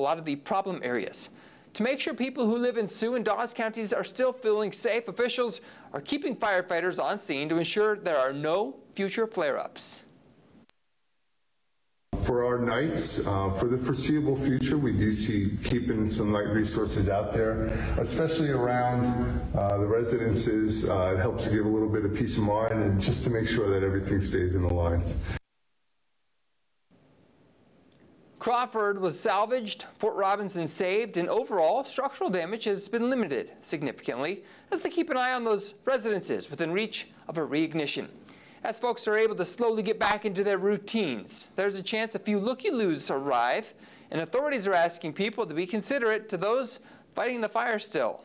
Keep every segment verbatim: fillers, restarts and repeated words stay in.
lot of the problem areas. To make sure people who live in Sioux and Dawes counties are still feeling safe, officials are keeping firefighters on scene to ensure there are no future flare-ups. For our nights, uh, for the foreseeable future, we do see keeping some light resources out there, especially around uh, the residences. Uh, it helps to give a little bit of peace of mind and just to make sure that everything stays in the lines. Crawford was salvaged, Fort Robinson saved, and overall structural damage has been limited significantly as they keep an eye on those residences within reach of a reignition. As folks are able to slowly get back into their routines, there's a chance a few looky-loos arrive, and authorities are asking people to be considerate to those fighting the fire still.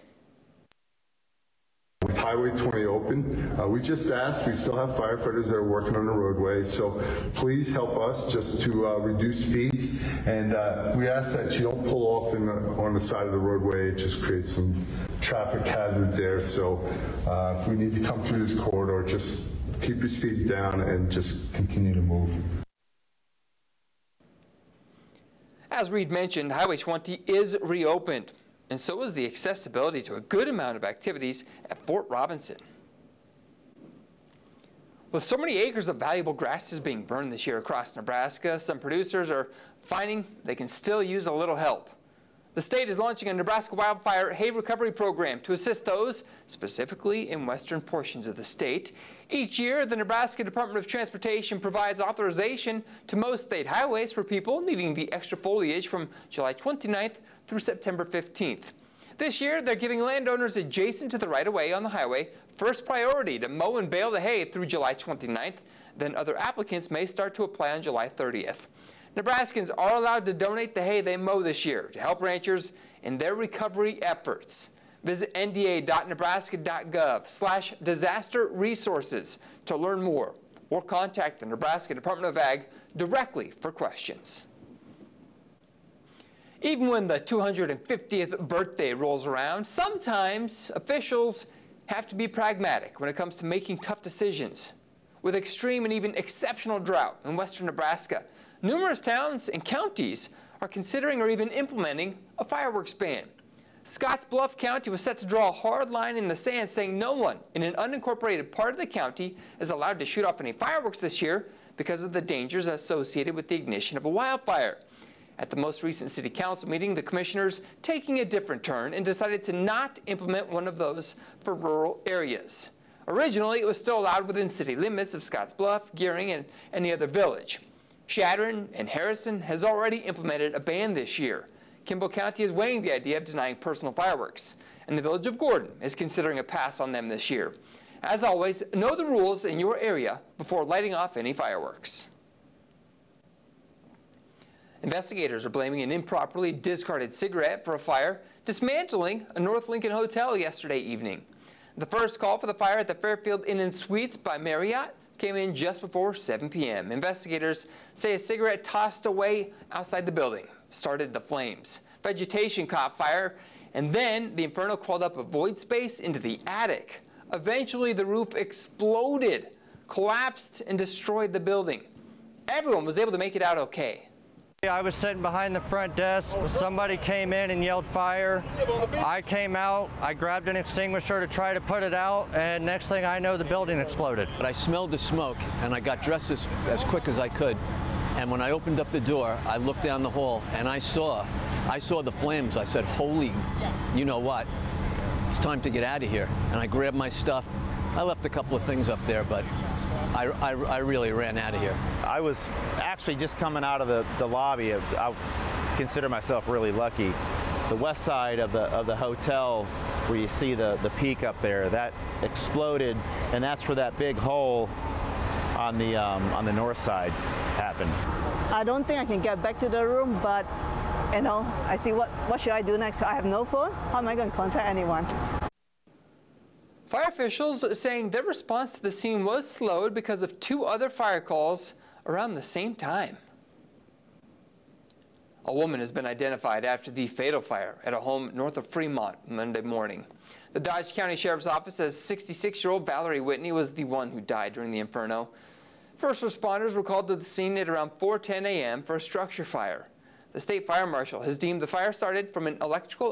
With Highway twenty open, uh, we just asked, we still have firefighters that are working on the roadway, so please help us just to uh, reduce speeds, and uh, we ask that you don't pull off in the, on the side of the roadway. It just creates some traffic hazards there, so uh, if we need to come through this corridor, just keep your speeds down and just continue to move. As Reed mentioned, Highway twenty is reopened, and so is the accessibility to a good amount of activities at Fort Robinson. With so many acres of valuable grasses being burned this year across Nebraska, some producers are finding they can still use a little help. The state is launching a Nebraska Wildfire Hay Recovery Program to assist those, specifically in western portions of the state. Each year, the Nebraska Department of Transportation provides authorization to most state highways for people needing the extra foliage from July twenty-ninth through September fifteenth. This year, they're giving landowners adjacent to the right-of-way on the highway first priority to mow and bale the hay through July twenty-ninth. Then other applicants may start to apply on July thirtieth. Nebraskans are allowed to donate the hay they mow this year to help ranchers in their recovery efforts. Visit N D A dot nebraska dot gov slash disaster resources to learn more, or contact the Nebraska Department of Ag directly for questions. Even when the two hundred fiftieth birthday rolls around, sometimes officials have to be pragmatic when it comes to making tough decisions. With extreme and even exceptional drought in western Nebraska, numerous towns and counties are considering or even implementing a fireworks ban. Scotts Bluff County was set to draw a hard line in the sand, saying no one in an unincorporated part of the county is allowed to shoot off any fireworks this year because of the dangers associated with the ignition of a wildfire. At the most recent city council meeting, the commissioners taking a different turn and decided to not implement one of those for rural areas. Originally, it was still allowed within city limits of Scotts Bluff, Gearing, and any other village. Chadron and Harrison has already implemented a ban this year. Kimball County is weighing the idea of denying personal fireworks, and the village of Gordon is considering a pass on them this year. As always, know the rules in your area before lighting off any fireworks. Investigators are blaming an improperly discarded cigarette for a fire, dismantling a North Lincoln hotel yesterday evening. The first call for the fire at the Fairfield Inn and Suites by Marriott came in just before seven p m Investigators say a cigarette tossed away outside the building started the flames. Vegetation caught fire, and then the inferno crawled up a void space into the attic. Eventually, the roof exploded, collapsed, and destroyed the building. Everyone was able to make it out okay. I was sitting behind the front desk. Somebody came in and yelled fire. I came out, I grabbed an extinguisher to try to put it out, and next thing I know, the building exploded. But I smelled the smoke, and I got dressed as, as quick as I could. And when I opened up the door, I looked down the hall, and I saw, I saw the flames. I said, holy, you know what? It's time to get out of here. And I grabbed my stuff. I left a couple of things up there, but I, I, I really ran out of here. I was actually just coming out of the, the lobby. I consider myself really lucky. The west side of the, of the hotel, where you see the, the peak up there, that exploded, and that's where that big hole on the, um, on the north side happened. I don't think I can get back to the room, but you know, I see what, what should I do next? I have no phone. How am I going to contact anyone? Fire officials saying their response to the scene was slowed because of two other fire calls around the same time. A woman has been identified after the fatal fire at a home north of Fremont Monday morning. The Dodge County Sheriff's Office says sixty-six-year-old Valerie Whitney was the one who died during the inferno. First responders were called to the scene at around four ten a m for a structure fire. the state fire marshal has deemed the fire started from an electrical